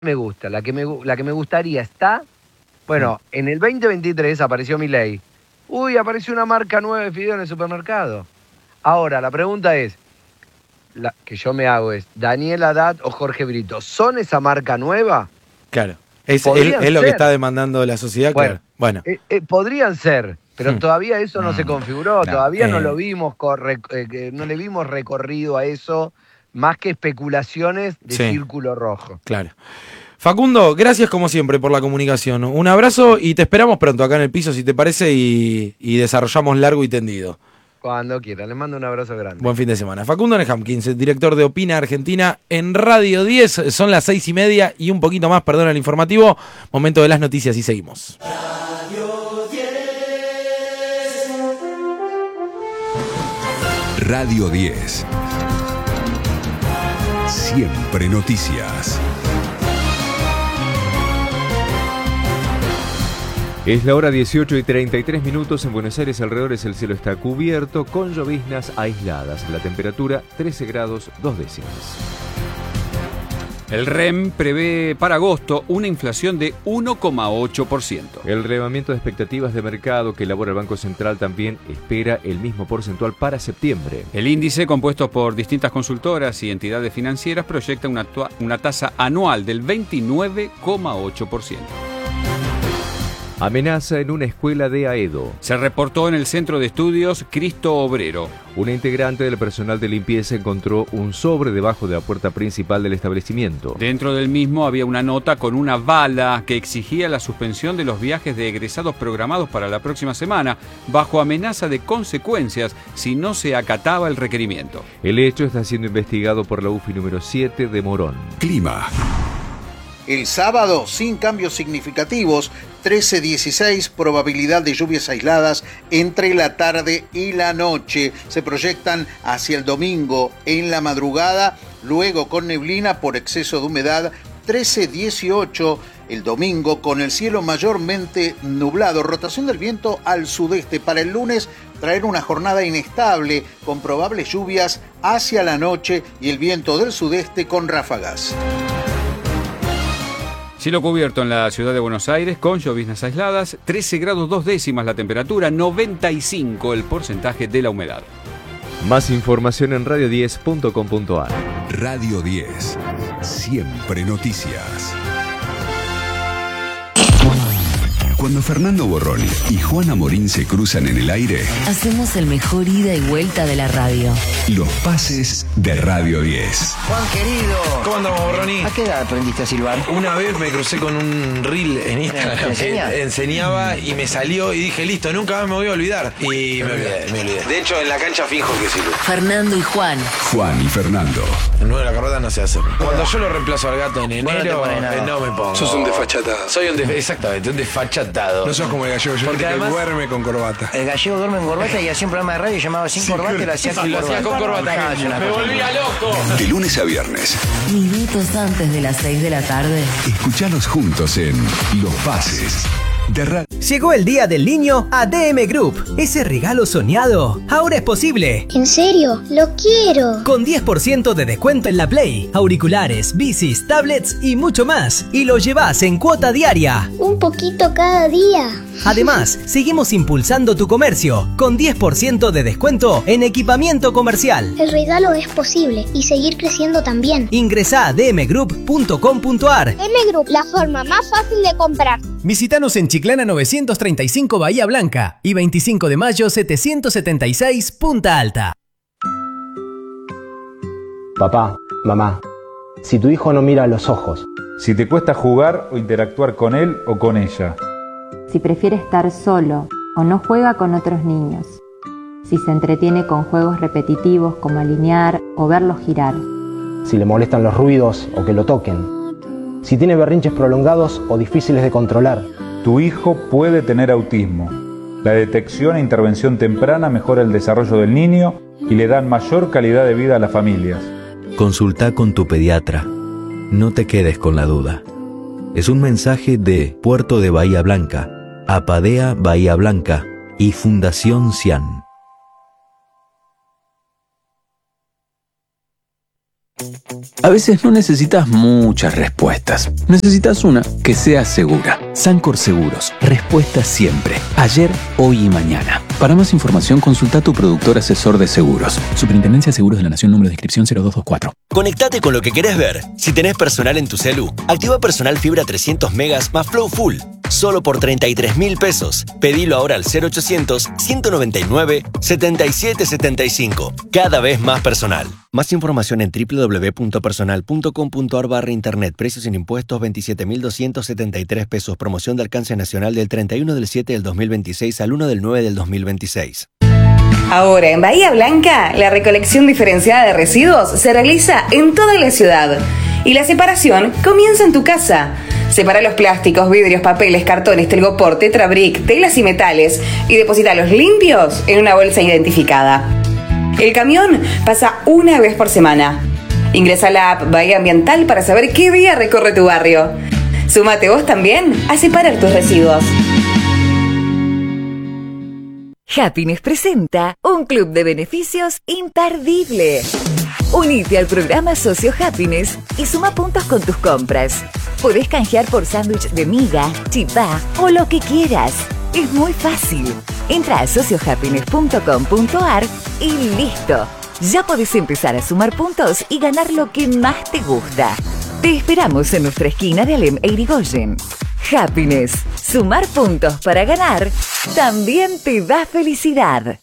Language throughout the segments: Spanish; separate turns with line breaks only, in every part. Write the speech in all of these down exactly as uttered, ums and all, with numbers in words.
me gusta, la que me, la que me gustaría está, bueno, mm. en el veinte veintitrés apareció Milei. Uy, apareció una marca nueva de fideo en el supermercado. Ahora, la pregunta es, la que yo me hago es, ¿Daniel Haddad o Jorge Brito son esa marca nueva?
Claro, es, es, es lo que está demandando la sociedad,
bueno,
claro. Bueno.
Eh, eh, podrían ser, pero hmm. todavía eso no hmm. se configuró, no. todavía eh. no lo vimos, corre, eh, no le vimos recorrido a eso, más que especulaciones de sí. círculo rojo.
Claro. Facundo, gracias como siempre por la comunicación. Un abrazo y te esperamos pronto acá en el piso, si te parece, y, y desarrollamos largo y tendido.
Cuando quiera, le mando un abrazo grande.
Buen fin de semana. Facundo Nejamkins, director de Opina Argentina en Radio diez. Son las seis y media y un poquito más, perdón, el informativo. Momento de las noticias y seguimos.
Radio diez. Radio diez. Siempre noticias.
Es la hora dieciocho y treinta y tres minutos. En Buenos Aires alrededores el cielo está cubierto con lloviznas aisladas. La temperatura trece grados dos décimas.
El R E M prevé para agosto una inflación de uno coma ocho por ciento.
El relevamiento de expectativas de mercado que elabora el Banco Central también espera el mismo porcentual para septiembre.
El índice, compuesto por distintas consultoras y entidades financieras, proyecta una, una tasa anual del veintinueve coma ocho por ciento.
Amenaza en una escuela de Aedo.
Se reportó en el Centro de Estudios Cristo Obrero.
Una integrante del personal de limpieza encontró un sobre debajo de la puerta principal del establecimiento.
Dentro del mismo había una nota con una bala que exigía la suspensión de los viajes de egresados programados para la próxima semana, bajo amenaza de consecuencias si no se acataba el requerimiento.
El hecho está siendo investigado por la U F I número siete de Morón.
Clima.
El sábado, sin cambios significativos, trece dieciséis, probabilidad de lluvias aisladas entre la tarde y la noche. Se proyectan hacia el domingo en la madrugada, luego con neblina por exceso de humedad, trece dieciocho, el domingo con el cielo mayormente nublado, rotación del viento al sudeste. Para el lunes, traer una jornada inestable con probables lluvias hacia la noche y el viento del sudeste con ráfagas.
Cielo cubierto en la ciudad de Buenos Aires con lloviznas aisladas, trece grados dos décimas la temperatura, noventa y cinco el porcentaje de la humedad.
Más información en radio diez punto com punto a r.
Radio diez, siempre noticias. Cuando Fernando Borroni y Juana Morín se cruzan en el aire,
hacemos el mejor ida y vuelta de la radio.
Los pases de Radio diez.
Juan querido.
¿Cómo andamos, Borroni?
¿A qué edad aprendiste a silbar?
Una vez me crucé con un reel en Instagram ¿Te enseña? que enseñaba y me salió y dije, listo, nunca más me voy a olvidar. Y me olvidé, me olvidé. De hecho, en la cancha fijo que silbo.
Fernando y Juan.
Juan y Fernando.
El nueve de la carreta no se hace. Cuando yo lo reemplazo al gato en enero, no, no me pongo.
Sos un desfachatado.
Soy un desfachatado. Exactamente, un desfachatado.
No sos como el gallego, yo que duerme con corbata.
El gallego duerme en corbata y hacía un programa de radio llamaba Sin sí, Corbata y lo hacía con
lo
corbata.
Hacía con corbata. No, me volvía loco.
De lunes a viernes.
Minutos antes de las seis de la tarde.
Escuchalos juntos en Los Pases de Radio.
Llegó el Día del Niño a D M Group. Ese regalo soñado ahora es posible.
¿En serio? ¡Lo quiero!
Con diez por ciento de descuento en la Play, auriculares, bicis, tablets y mucho más. Y lo llevas en cuota diaria.
Un poquito cada día.
Además, seguimos impulsando tu comercio con diez por ciento de descuento en equipamiento comercial.
El regalo es posible y seguir creciendo también.
Ingresá a d m group punto com punto a r.
D M Group, la forma más fácil de comprar.
Visítanos en Chiclana novecientos treinta y cinco Bahía Blanca y veinticinco de mayo setecientos setenta y seis Punta Alta.
Papá, mamá, si tu hijo no mira a los ojos,
si te cuesta jugar o interactuar con él o con ella,
si prefiere estar solo o no juega con otros niños, si se entretiene con juegos repetitivos como alinear o verlos girar,
si le molestan los ruidos o que lo toquen, si tiene berrinches prolongados o difíciles de controlar.
Tu hijo puede tener autismo. La detección e intervención temprana mejora el desarrollo del niño y le dan mayor calidad de vida a las familias.
Consulta con tu pediatra. No te quedes con la duda. Es un mensaje de Puerto de Bahía Blanca, Apadea Bahía Blanca y Fundación Cian.
A veces no necesitas muchas respuestas. Necesitas una que sea segura. Sancor Seguros. Respuesta siempre. Ayer, hoy y mañana. Para más información, consulta a tu productor asesor de seguros. Superintendencia de Seguros de la Nación, número de inscripción cero dos dos cuatro.
Conectate con lo que querés ver. Si tenés personal en tu celu, activa Personal Fibra trescientos megas más Flow Full. Solo por treinta y tres mil pesos. Pedilo ahora al cero ochocientos, ciento noventa y nueve, setenta y siete setenta y cinco. Cada vez más personal. Más información en doble u doble u doble u punto personal punto com punto a r barra internet. Precios sin impuestos veintisiete mil doscientos setenta y tres pesos. Promoción de alcance nacional del treinta y uno del siete del dos mil veintiséis al uno del nueve del dos mil veintiséis.
Ahora en Bahía Blanca, la recolección diferenciada de residuos se realiza en toda la ciudad. Y la separación comienza en tu casa. Separa los plásticos, vidrios, papeles, cartones, telgopor, tetrabric, telas y metales y deposítalos limpios en una bolsa identificada. El camión pasa una vez por semana. Ingresa a la app Bahía Ambiental para saber qué día recorre tu barrio. Súmate vos también a separar tus residuos.
Happiness presenta un club de beneficios imperdible. Unite al programa Socio Happiness y suma puntos con tus compras. Podés canjear por sándwich de miga, chipá o lo que quieras. Es muy fácil. Entra a socio happiness punto com punto a r y listo. Ya podés empezar a sumar puntos y ganar lo que más te gusta. Te esperamos en nuestra esquina de Alem e Irigoyen. Happiness. Sumar puntos para ganar también te da felicidad.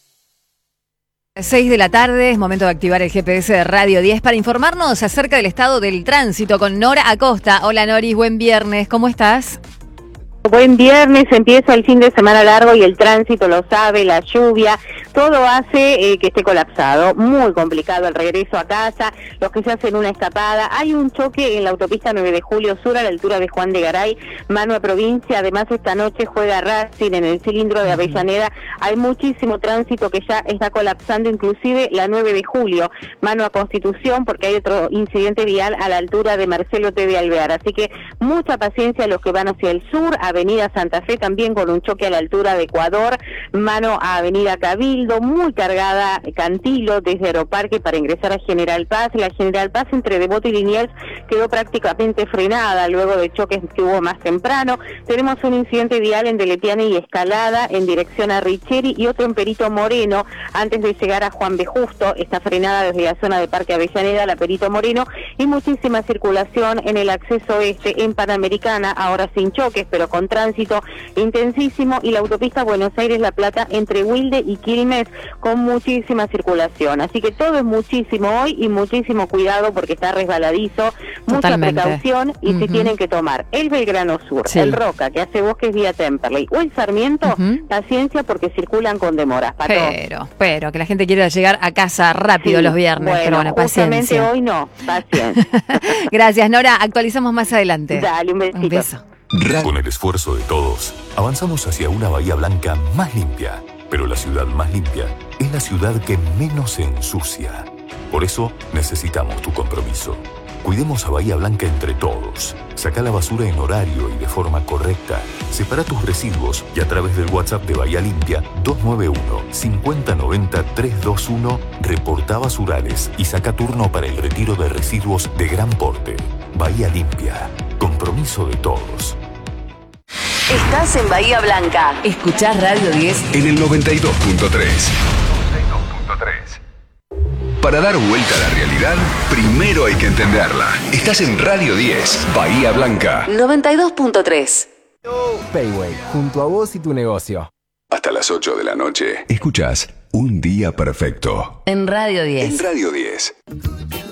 seis de la tarde, es momento de activar el G P S de Radio diez para informarnos acerca del estado del tránsito con Nora Acosta. Hola Noris, buen viernes, ¿cómo estás?
Buen viernes, empieza el fin de semana largo y el tránsito lo sabe, la lluvia, todo hace eh, que esté colapsado, muy complicado el regreso a casa, los que se hacen una escapada. Hay un choque en la autopista nueve de julio sur a la altura de Juan de Garay, mano a provincia. Además esta noche juega Racing en el cilindro de Avellaneda. Hay muchísimo tránsito que ya está colapsando, inclusive la nueve de julio, mano a Constitución, porque hay otro incidente vial a la altura de Marcelo T. de Alvear. Así que mucha paciencia a los que van hacia el sur. Avenida Santa Fe también con un choque a la altura de Ecuador, mano a Avenida Cabildo, muy cargada Cantilo desde Aeroparque para ingresar a General Paz. La General Paz entre Devoto y Liniers quedó prácticamente frenada luego de choques que hubo más temprano. Tenemos un incidente vial en Deletiane y Escalada en dirección a Richeri y otro en Perito Moreno antes de llegar a Juan B. Justo. Está frenada desde la zona de Parque Avellaneda, la Perito Moreno, y muchísima circulación en el acceso este en Panamericana, ahora sin choques, pero con tránsito intensísimo, y la autopista Buenos Aires-La Plata entre Wilde y Quilmes con muchísima circulación. Así que todo es muchísimo hoy y muchísimo cuidado porque está resbaladizo,
Totalmente.
Mucha precaución y
Uh-huh.
se tienen que tomar el Belgrano Sur,
Sí.
el Roca que hace Bosques vía Temperley o el Sarmiento,
Uh-huh.
paciencia porque circulan con demoras. Pato.
Pero, pero, que la gente quiera llegar a casa rápido
Sí,
los viernes,
bueno,
pero bueno,
justamente
paciencia.
hoy no, paciencia.
Gracias Nora, actualizamos más adelante.
Dale, un besito.
Un beso.
Con el esfuerzo de todos, avanzamos hacia una Bahía Blanca más limpia. Pero la ciudad más limpia es la ciudad que menos se ensucia. Por eso necesitamos tu compromiso. Cuidemos a Bahía Blanca entre todos. Saca la basura en horario y de forma correcta. Separa tus residuos y a través del WhatsApp de Bahía Limpia dos nueve uno, cinco cero nueve cero, tres dos uno reporta basurales y saca turno para el retiro de residuos de gran porte. Bahía Limpia. Compromiso de todos.
Estás en Bahía Blanca. Escuchás Radio diez.
En el noventa y dos punto tres. Para dar vuelta a la realidad, primero hay que entenderla. Estás en Radio diez, Bahía Blanca.
noventa y dos punto tres.
Payway, junto a vos y tu negocio.
Hasta las ocho de la noche. Escuchás Un Día Perfecto.
En Radio diez.
En Radio diez.